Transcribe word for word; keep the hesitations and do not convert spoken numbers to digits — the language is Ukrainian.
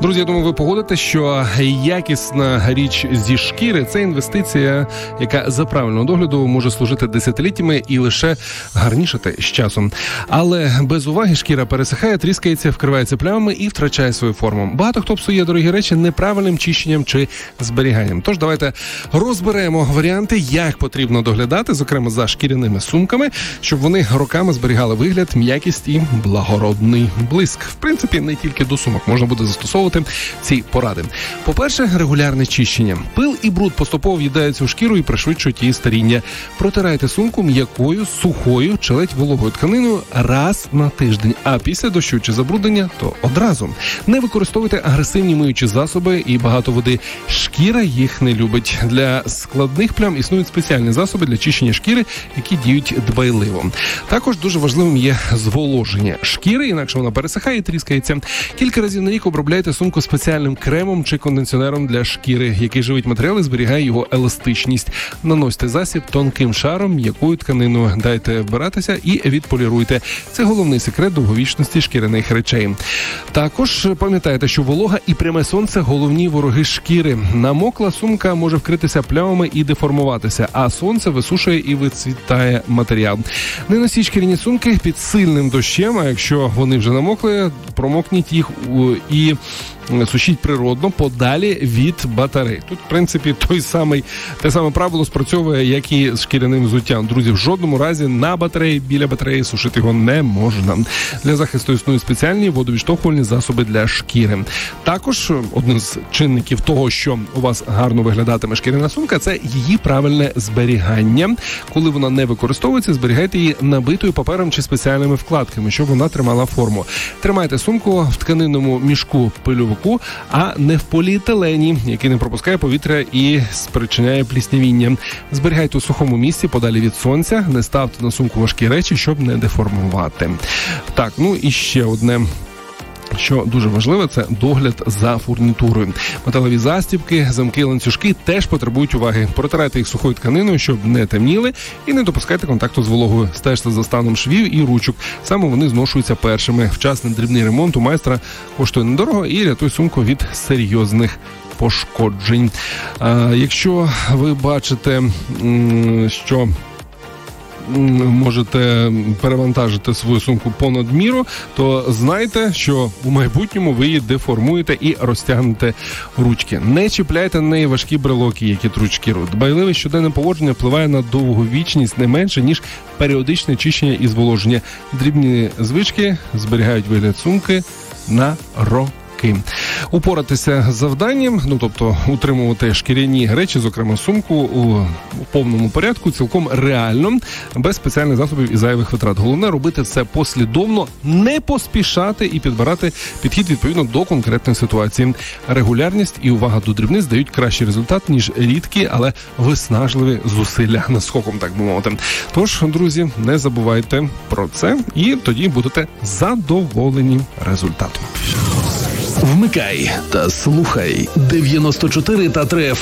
Друзі, я думаю, ви погодите, що якісна річ зі шкіри – це інвестиція, яка за правильного догляду може служити десятиліттями і лише гарнішати з часом. Але без уваги шкіра пересихає, тріскається, вкривається плямами і втрачає свою форму. Багато хто псує дорогі речі неправильним чищенням чи зберіганням. Тож давайте розберемо варіанти, як потрібно доглядати, зокрема за шкіряними сумками, щоб вони роками зберігали вигляд, м'якість і благородний блиск. В принципі, не тільки до сумок можна буде застосовувати ці поради. По-перше, регулярне чищення. Пил і бруд поступово в'їдаються у шкіру і пришвидшують її старіння. Протирайте сумку м'якою, сухою чи ледь вологою тканиною раз на тиждень, а після дощу чи забруднення – то одразу. Не використовуйте агресивні миючі засоби і багато води. Шкіра їх не любить. Для складних плям існують спеціальні засоби для чищення шкіри, які діють дбайливо. Також дуже важливим є зволоження шкіри, інакше вона пересихає і тріскається. Кілька разів на рік обробляйте сумку спеціальним кремом чи кондиціонером для шкіри, який живить матеріал і зберігає його еластичність. Наносьте засіб тонким шаром, м'якою тканиною, дайте вбиратися і відполіруйте. Це головний секрет довговічності шкіряних речей. Також пам'ятайте, що волога і пряме сонце – головні вороги шкіри. Намокла сумка може вкритися плямами і деформуватися, а сонце висушує і вицвітає матеріал. Не носіть шкіряні сумки під сильним дощем, а якщо вони вже намокли, промокніть їх і сушіть природно, подалі від батарей. Тут, в принципі, той самий, те саме правило спрацьовує, як і з шкіряним взуттям. Друзі, в жодному разі на батареї, біля батареї сушити його не можна. Для захисту існують спеціальні водовідштовхувальні засоби для шкіри. Також один з чинників того, що у вас гарно виглядатиме шкіряна сумка, це її правильне зберігання. Коли вона не використовується, зберігайте її набитою папером чи спеціальними вкладками, щоб вона тримала форму. Тримайте сумку в тканинному мішку пильовику, а не в поліетилені, який не пропускає повітря і спричиняє пліснявіння. Зберігайте у сухому місці, подалі від сонця, не ставте на сумку важкі речі, щоб не деформувати. Так, ну і ще одне, що дуже важливе, це догляд за фурнітурою. Металеві застібки, замки, ланцюжки теж потребують уваги. Протирайте їх сухою тканиною, щоб не темніли, і не допускайте контакту з вологою. Стежте за станом швів і ручок. Саме вони зношуються першими. Вчасний дрібний ремонт у майстра коштує недорого і рятує сумку від серйозних пошкоджень. А, якщо ви бачите, що можете перевантажити свою сумку понад міру, то знайте, що у майбутньому ви її деформуєте і розтягнете ручки. Не чіпляйте на неї важкі брелоки, які труть шкіру. Дбайливе щоденне поводження впливає на довговічність не менше, ніж періодичне чищення і зволоження. Дрібні звички зберігають вигляд сумки на роки. Упоратися з завданням, ну тобто утримувати шкіряні речі, зокрема сумку, у, у повному порядку, цілком реально, без спеціальних засобів і зайвих витрат. Головне робити це послідовно, не поспішати і підбирати підхід відповідно до конкретної ситуації. Регулярність і увага до дрібниць дають кращий результат, ніж рідкі, але виснажливі зусилля наскоком, так би мовити. Тож, друзі, не забувайте про це і тоді будете задоволені результатом. Вмикай та слухай дев'яносто чотири та три еф